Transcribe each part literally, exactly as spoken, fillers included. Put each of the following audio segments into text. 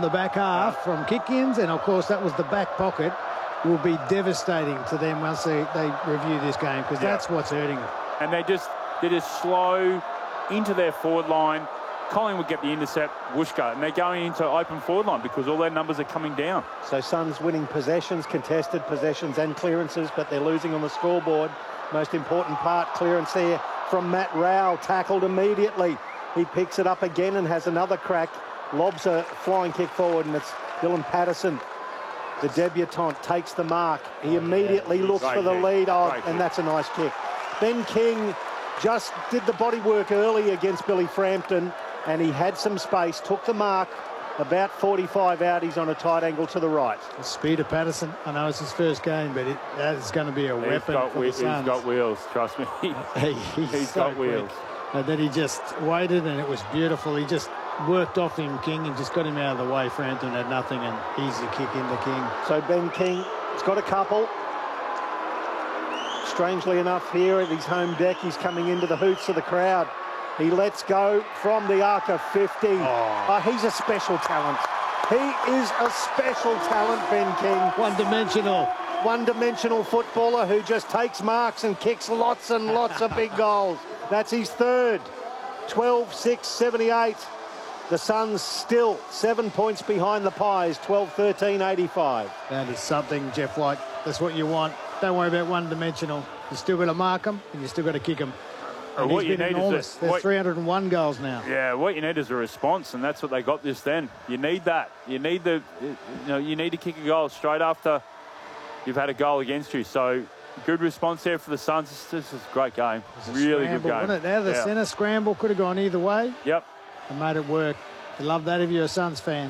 the back half from kick-ins, and of course that was the back pocket, will be devastating to them once they, they review this game, because yeah. that's what's hurting them. And they just, they just slow into their forward line. Collingwood get the intercept, Wooshka, and they're going into open forward line because all their numbers are coming down. So Suns winning possessions, contested possessions and clearances, but they're losing on the scoreboard. Most important part, clearance there from Matt Rowell, tackled immediately. He picks it up again and has another crack, lobs a flying kick forward, and it's Dylan Patterson, the debutant, takes the mark. He immediately yeah, looks for the kick. lead, oh, and kick. That's a nice kick. Ben King just did the body work early against Billy Frampton, and he had some space, took the mark, about forty-five out. He's on a tight angle to the right. The speed of Patterson, I know it's his first game, but it, that is going to be a he's weapon got, for the Suns. He's got wheels, trust me. he, he's he's so got wheels. Quick. And then he just waited, and it was beautiful. He just worked off him, King, and just got him out of the way. Frampton had nothing, and easy kick into King. So Ben King has got a couple. Strangely enough, here at his home deck, he's coming into the hoots of the crowd. He lets go from the arc of fifty. Oh. Oh, he's a special talent. He is a special talent, Ben King. One-dimensional. One-dimensional footballer who just takes marks and kicks lots and lots of big goals. That's his third. twelve six seventy-eight. The Suns still seven points behind the Pies, twelve thirteen eighty-five. That is something, Jeff White. That's what you want. Don't worry about one-dimensional. You still got to mark them, and you still got to kick them. And what he's you been need enormous. is a, There's what, three hundred and one goals now. Yeah, what you need is a response, and that's what they got this then. You need that. You need the, you know, you need to kick a goal straight after you've had a goal against you. So good response there for the Suns. This, this is a great game. Really scramble, good game. Wasn't it? Now the yeah. centre scramble could have gone either way. Yep. And made it work. I love that if you're a Suns fan.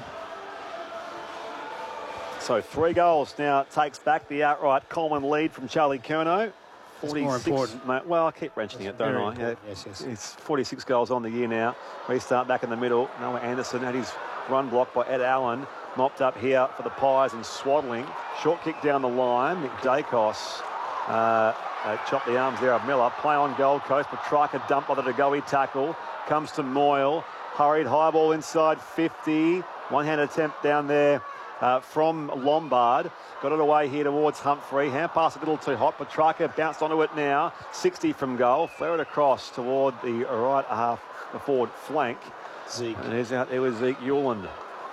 So three goals now takes back the outright Coleman lead from Charlie Curnow. forty-six, more important. Mate, well, I keep mentioning it, don't I? Yeah, yes, yes. It's forty-six goals on the year now. Restart back in the middle. Noah Anderson had his run blocked by Ed Allen. Mopped up here for the Pies and Swaddling. Short kick down the line. Nick Dacos uh, uh, chopped the arms there of Miller. Play on Gold Coast. Petrarca dumped by the Degoe tackle. Comes to Moyle. Hurried high ball inside fifty. One-hand attempt down there uh, from Lombard. Got it away here towards Humphrey. Hand pass a little too hot. Petrarca bounced onto it now. sixty from goal. Flare it across toward the right half, the forward flank. Zeke. And there's out there with Zeke Hewland.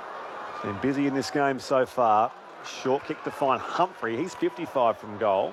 Been busy in this game so far. Short kick to find Humphrey. He's fifty-five from goal.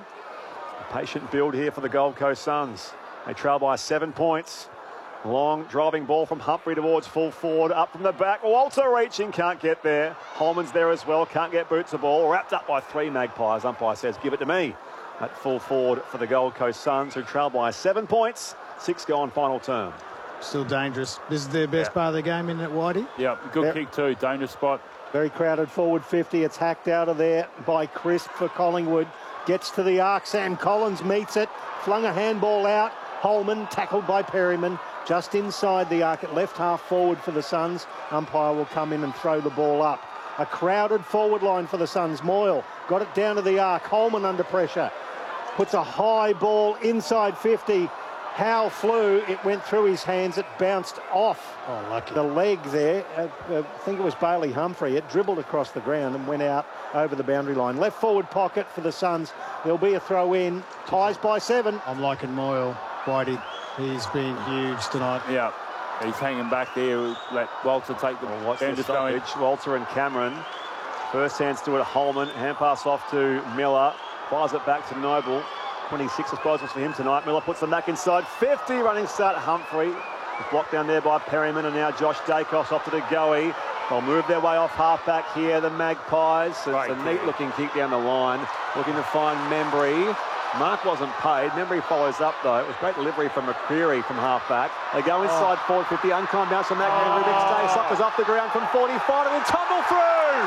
A patient build here for the Gold Coast Suns. They trail by seven points. Long driving ball from Humphrey towards full forward. Up from the back. Walter reaching. Can't get there. Holman's there as well. Can't get boots the ball. Wrapped up by three Magpies. Umpire says, give it to me. At full forward for the Gold Coast Suns, who trail by seven points. Six gone final term. Still dangerous. This is their best yeah. part of the game, isn't it, Whitey? Yeah, good yep. kick too. Dangerous spot. Very crowded forward fifty. It's hacked out of there by Crisp for Collingwood. Gets to the arc. Sam Collins meets it. Flung a handball out. Holman tackled by Perryman. Just inside the arc at left half forward for the Suns. Umpire will come in and throw the ball up. A crowded forward line for the Suns. Moyle got it down to the arc. Holman under pressure. Puts a high ball inside fifty. Howe flew. It went through his hands. It bounced off oh, lucky. the leg there. Uh, uh, I think it was Bailey Humphrey. It dribbled across the ground and went out over the boundary line. Left forward pocket for the Suns. There'll be a throw in. Ties by seven. I'm liking Moyle, Whitey. He's been huge tonight. Yeah, he's hanging back there. Let Walter take the well, watch the stoppage. Walter and Cameron. First hands to it, Holman. Hand pass off to Miller. Fires it back to Noble. twenty-six disposals for him tonight. Miller puts them back inside fifty. Running start, Humphrey. Blocked down there by Perryman, and now Josh Dacos off to the Goey. They'll move their way off half-back here, the Magpies. It's right, a neat-looking kick down the line. Looking to find Membry. Mark wasn't paid. Membry follows up, though. It was great delivery from McCreary from half-back. They go inside oh. forward fifty. Unkind bounce from McHenry. Big stay. Suckers off the ground from forty-five and then tumble through.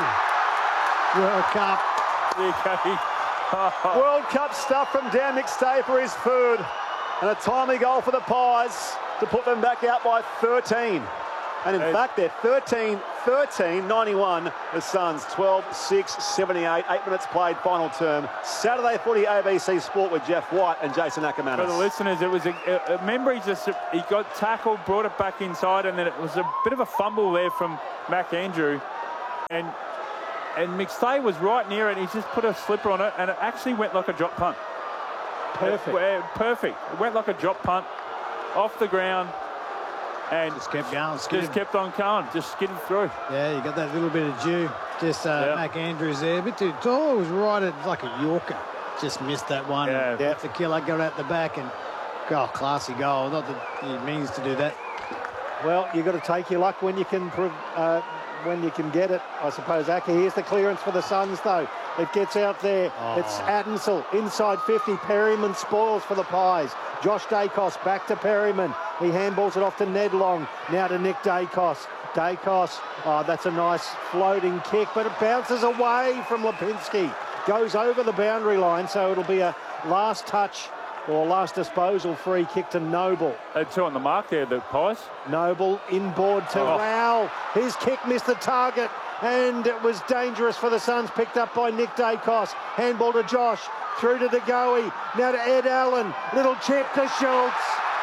World Cup. World Cup stuff from Dan McStay for his food. And a timely goal for the Pies to put them back out by thirteen. And in hey. fact, they're thirteen thirteen ninety-one. The Suns twelve six seventy-eight. Eight minutes played, final term. Saturday footy, A B C Sport with Jeff White and Jason Ackermanis. For the listeners, it was a, a, a member. He just he got tackled, brought it back inside, and then it was a bit of a fumble there from Mac Andrew. And and McStay was right near it. He just put a slipper on it, and it actually went like a drop punt. Perfect. It, perfect. It went like a drop punt off the ground, and Just kept going, skidding. just kept on going, just skidding through. Yeah, you got that little bit of dew. Just uh, Yeah. Mac Andrews there, a bit too tall. It was right at like a Yorker. Just missed that one. Yeah. Yeah. The killer got out the back and, oh, classy goal. Not that he means to do that. Well, you've got to take your luck when you can prov- uh, when you can get it, I suppose. Aka, here's the clearance for the Suns, though. It gets out there. Oh. It's Adensel inside fifty. Perryman spoils for the Pies. Josh Dacos back to Perryman. He handballs it off to Ned Long. Now to Nick Dacos. Dacos, oh, that's a nice floating kick, but it bounces away from Lipinski. Goes over the boundary line, so it'll be a last touch or last disposal free kick to Noble. They two on the mark there, the Pies. Noble inboard to Oh. Rowell. His kick missed the target, and it was dangerous for the Suns, picked up by Nick Dacos. Handball to Josh, through to De Goey, now to Ed Allen. Little chip to Schultz.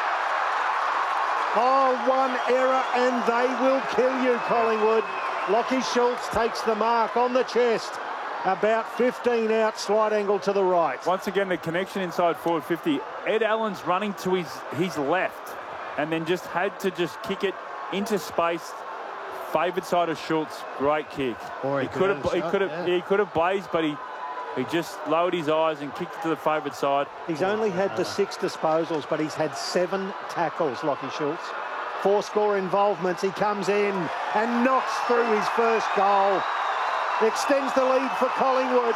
Oh, one error and they will kill you, Collingwood. Lockie Schultz takes the mark on the chest. About fifteen out, slight angle to the right. Once again, the connection inside forward fifty. Ed Allen's running to his, his left and then just had to just kick it into space. Favoured side of Schultz, great kick. Or he he could could have have, he shot, could have, yeah. he could have blazed, but he he just lowered his eyes and kicked it to the favoured side. He's only had the six disposals, but he's had seven tackles, Lockie Schultz. Four score involvements. He comes in and knocks through his first goal. Extends the lead for Collingwood.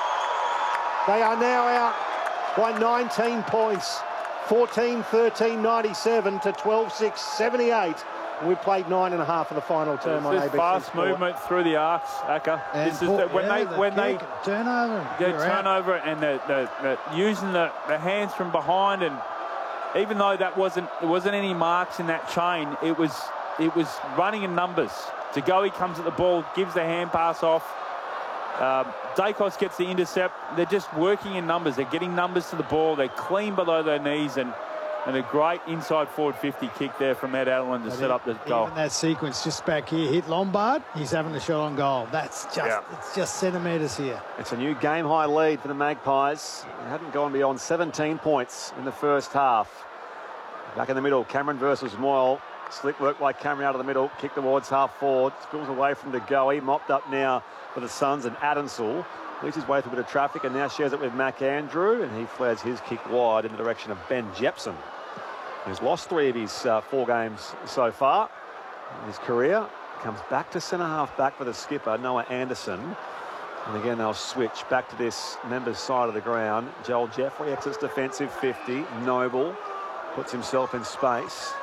They are now out by nineteen points. fourteen thirteen ninety-seven to twelve six seventy-eight. We played nine and a half of the final term on This A B C fast Sport. movement through the arcs, Aka. And This is Paul- the, when yeah, they the when they kick, turnover. get you're out. turnover and the, the, the using the, the hands from behind, and even though that wasn't there wasn't any marks in that chain, it was it was running in numbers. To go, he comes at the ball, gives the hand pass off. Um, Dacos gets the intercept. They're just working in numbers. They're getting numbers to the ball. They're clean below their knees, and and a great inside forward fifty kick there from Ed Allen to But set e- up the goal. Even that sequence just back here, hit Lombard, he's having a shot on goal. That's just, Yeah. it's just centimetres here. It's a new game-high lead for the Magpies. They hadn't gone beyond seventeen points in the first half. Back in the middle, Cameron versus Moyle. Slick work by Cameron out of the middle, kick towards half forward. Spills away from De Goey, mopped up now for the Suns, and Adensel leads his way through a bit of traffic and now shares it with Mac Andrew, and he flares his kick wide in the direction of Ben Jepson. He's lost three of his uh, four games so far in his career. Comes back to centre-half back for the skipper, Noah Anderson. And again, they'll switch back to this members' side of the ground. Joel Jeffrey exits defensive fifty. Noble puts himself in space.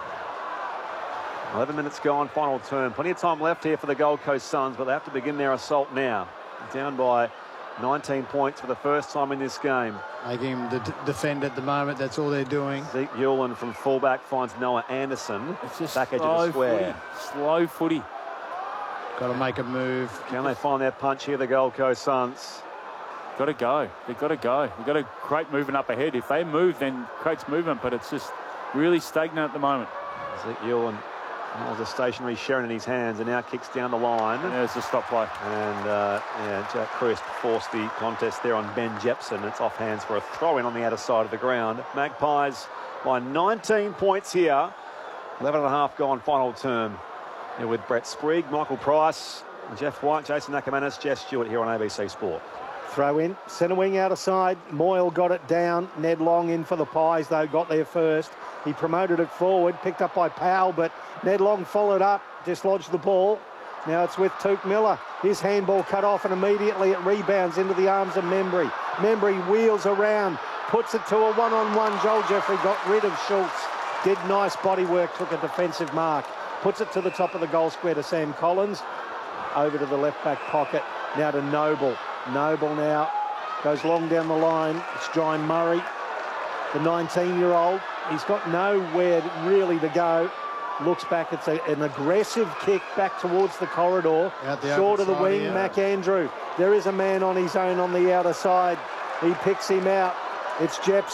eleven minutes gone, final term. Plenty of time left here for the Gold Coast Suns, but they have to begin their assault now. Down by nineteen points for the first time in this game. Making him the d- defend at the moment. That's all they're doing. Zeke Hewlin from fullback finds Noah Anderson. It's just back edge slow of the square. footy. Slow footy. Got to make a move. Can they find their punch here, the Gold Coast Suns? Got to go. They've got to go. They've got to create movement up ahead. If they move, then creates movement, but it's just really stagnant at the moment. Zeke Hewlin has a stationary Sharon in his hands and now kicks down the line. And there's the stop play. And uh, yeah, Jack Crisp forced the contest there on Ben Jepson. It's off hands for a throw-in on the outer side of the ground. Magpies by nineteen points here. eleven and a half gone final term. Here with Brett Sprigg, Michael Price, Jeff White, Jason Nakamanis, Jess Stewart here on A B C Sport. Throw in, centre wing out of side. Moyle got it down. Ned Long in for the Pies, though, got there first. He promoted it forward, picked up by Powell, but Ned Long followed up, dislodged the ball. Now it's with Touk Miller. His handball cut off, and immediately it rebounds into the arms of Membry. Membry wheels around, puts it to a one-on-one. Joel Jeffrey got rid of Schultz. Did nice body work, took a defensive mark. Puts it to the top of the goal square to Sam Collins. Over to the left-back pocket. Now to Noble. Noble now goes long down the line. It's John Murray, the nineteen-year-old. He's got nowhere really to go. Looks back. It's a, an aggressive kick back towards the corridor. Out the Short of open the side, wing, yeah. Mac Andrew. There is a man on his own on the outer side. He picks him out. It's Jepson.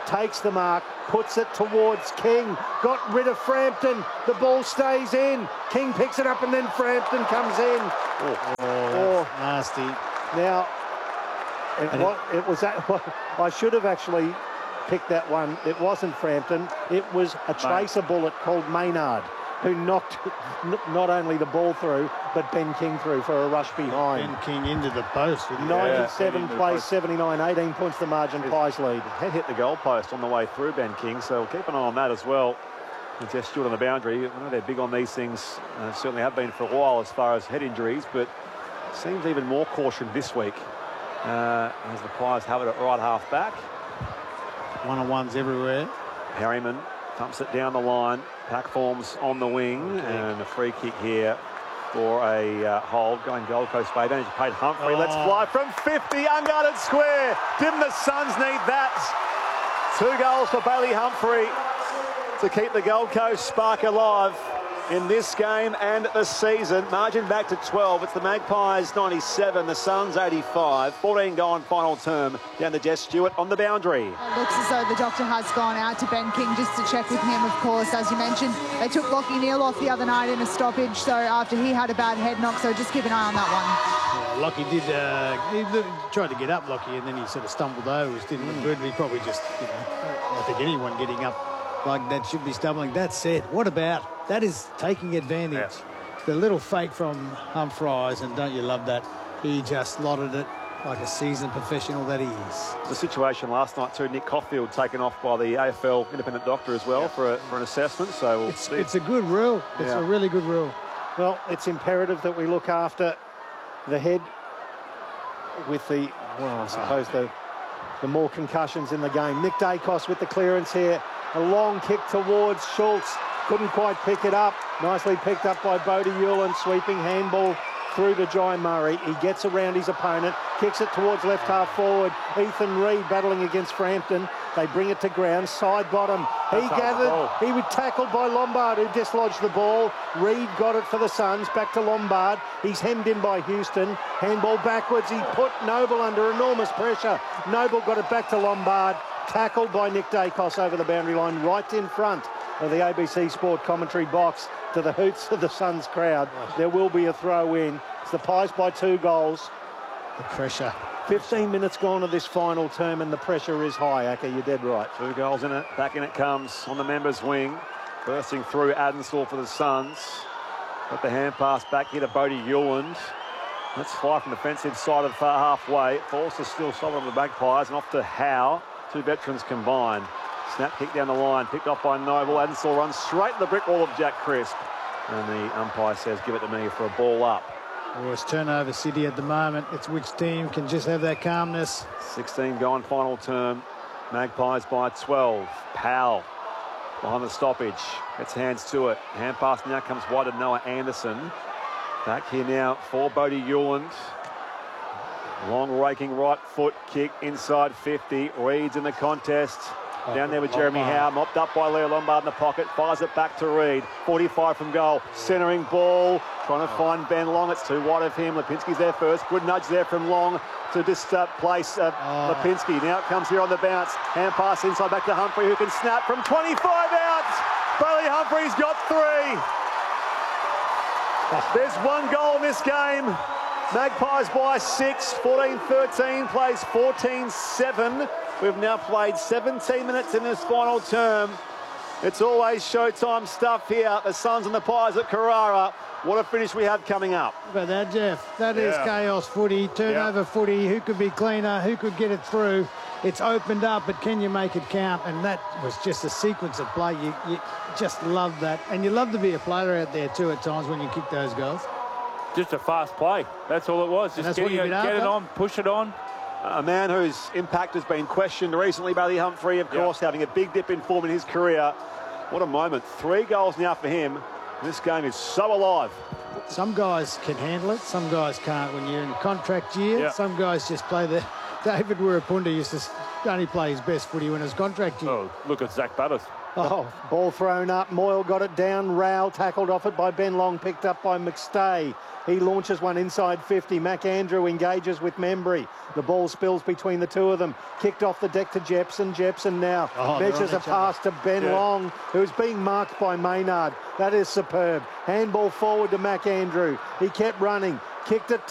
takes the mark, puts it towards King, got rid of Frampton, the ball stays in, King picks it up and then Frampton comes in. Oh, oh nasty. Now, it, was, it was that, I should have actually picked that one. It wasn't Frampton, it was a tracer bullet called Maynard, who knocked not only the ball through, but Ben King through for a rush behind. Ben King into the post. ninety-seven yeah, plays seventy-nine, eighteen points the margin, Pies lead. Head hit the goalpost on the way through Ben King, so we'll keep an eye on that as well. And Jeff Stewart on the boundary. I know they're big on these things, uh, certainly have been for a while as far as head injuries, but seems even more caution this week uh, as the Pies have it at right half back. One-on-ones everywhere. Harriman thumps it down the line. Pack forms on the wing, okay. And a free kick here for a uh, hold. Going Gold Coast way. Advantage paid Humphrey. Oh. Let's fly from fifty, unguarded square. Didn't the Suns need that? Two goals for Bailey Humphrey to keep the Gold Coast spark alive in this game and the season. Margin back to twelve. It's the Magpies ninety-seven, the Suns eighty-five. fourteen gone final term. Down to Jess Stewart on the boundary. It looks as though the doctor has gone out to Ben King just to check with him, of course. As you mentioned, they took Lockie Neal off the other night in a stoppage, so after he had a bad head knock, so just keep an eye on that one. Yeah, Lockie did, uh, he tried to get up, Lockie, and then he sort of stumbled over, which didn't look good. He probably just, you know, I think anyone getting up like that should be stumbling. That said, what about? That is taking advantage. Yeah. The little fake from Humphries, and don't you love that? He just slotted it like a seasoned professional that he is. The situation last night too, Nick Caulfield taken off by the A F L independent doctor as well, yeah. for, a, for an assessment. So we'll it's, see. It's a good rule. It's yeah. a really good rule. Well, it's imperative that we look after the head with the, well, I suppose the, the more concussions in the game. Nick Dacos with the clearance here. A long kick towards Schultz. Couldn't quite pick it up. Nicely picked up by Bodie Hewlin. Sweeping handball through to Jai Murray. He gets around his opponent. Kicks it towards left half forward. Ethan Reid battling against Frampton. They bring it to ground. Side bottom. He That's gathered. He was tackled by Lombard, who dislodged the ball. Reid got it for the Suns. Back to Lombard. He's hemmed in by Houston. Handball backwards. He put Noble under enormous pressure. Noble got it back to Lombard. Tackled by Nick Dacos over the boundary line, right in front of the A B C Sport commentary box, to the hoots of the Suns crowd. There will be a throw in. It's the Pies by two goals. The pressure. fifteen minutes gone of this final term, and the pressure is high, Acker. You're dead right. Two goals in it. Back in it comes on the members' wing. Bursting through Adenshaw for the Suns. Got the hand pass back here to Bodie Hewland. Let's fly from the defensive side of far halfway. Forster still solid on the Magpies, and off to Howe. Two veterans combined. Snap kick down the line, picked off by Noble. Adenshaw runs straight to the brick wall of Jack Crisp. And the umpire says, give it to me for a ball up. Well, it's turnover city at the moment. It's which team can just have that calmness. sixteen gone final term. Magpies by twelve. Powell behind the stoppage. Gets hands to it. Hand pass now comes wide to Noah Anderson. Back here now for Bodie Hewland. Long raking right foot kick inside fifty. Reid's in the contest. Down there with Jeremy Howe, mopped up by Leo Lombard in the pocket, fires it back to Reid. forty-five from goal, centering ball, trying to find Ben Long. It's too wide of him. Lipinski's there first. Good nudge there from Long to just uh, place uh, oh. Lipinski. Now it comes here on the bounce. Hand pass inside back to Humphrey, who can snap from twenty-five out. Bailey Humphrey's got three. There's one goal in this game. Magpies by six, fourteen thirteen, plays fourteen seven. We've now played seventeen minutes in this final term. It's always Showtime stuff here. The Suns and the Pies at Carrara. What a finish we have coming up. How about that, Jeff? That yeah. is chaos footy, turnover yeah. footy. Who could be cleaner? Who could get it through? It's opened up, but can you make it count? And that was just a sequence of play. You, you just love that. And you love to be a player out there too at times when you kick those goals. Just a fast play. That's all it was. Just get, it, get it on, push it on. A man whose impact has been questioned recently, Bailey Humphrey, of course, yep. having a big dip in form in his career. What a moment. Three goals now for him. This game is so alive. Some guys can handle it. Some guys can't when you're in contract year. Yep. Some guys just play the... David Wirapunda used to only play his best footy when it was contract year. Oh, look at Zach Butters. Oh, ball thrown up. Moyle got it down. Rowell tackled off it by Ben Long, picked up by McStay. He launches one inside fifty. McAndrew engages with Membry. The ball spills between the two of them. Kicked off the deck to Jepson. Jepson now Oh, they're measures on a each other. pass to Ben Yeah. Long, who's being marked by Maynard. That is superb. Handball forward to McAndrew. He kept running. Kicked it